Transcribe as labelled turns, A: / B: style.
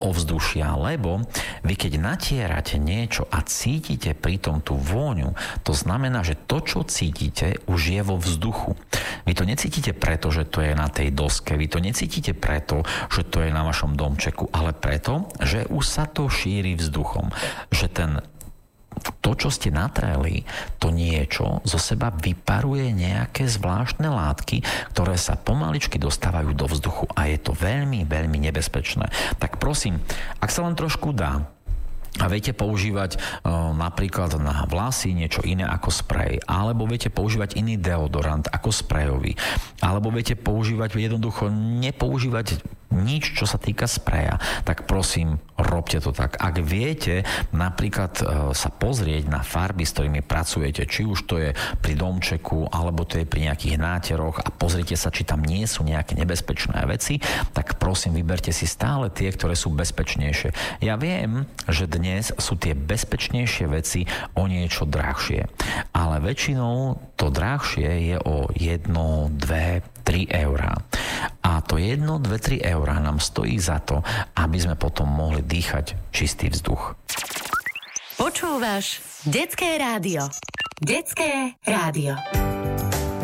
A: ovzdušia, lebo vy keď natierate niečo a cítite pritom tú vôňu, to znamená, že to, čo cítite, už je vo vzduchu. Vy to necítite preto, že to je na tej doske, vy to necítite preto, že to je na vašom domčeku, ale preto, že už sa to šíri vzduchom. Že to, čo ste natreli, to niečo zo seba vyparuje nejaké zvláštne látky, ktoré sa pomaličky dostávajú do vzduchu a je to veľmi, veľmi nebezpečné. Tak prosím, ak sa len trošku dá, a viete používať napríklad na vlasy niečo iné ako sprej, alebo viete používať iný deodorant ako sprejový, alebo viete používať jednoducho nepoužívať nič, čo sa týka spreja, tak prosím, robte to tak. Ak viete napríklad sa pozrieť na farby, s ktorými pracujete, či už to je pri domčeku, alebo to je pri nejakých náteroch a pozrite sa, či tam nie sú nejaké nebezpečné veci, tak prosím, vyberte si stále tie, ktoré sú bezpečnejšie. Ja viem, že dnes sú tie bezpečnejšie veci o niečo drahšie, ale väčšinou to drahšie je o 1, 2, 3 eurá. A to 1, 2, 3 eurá nám stojí za to, aby sme potom mohli dýchať čistý vzduch.
B: Počúvaš Detské rádio. Detské rádio.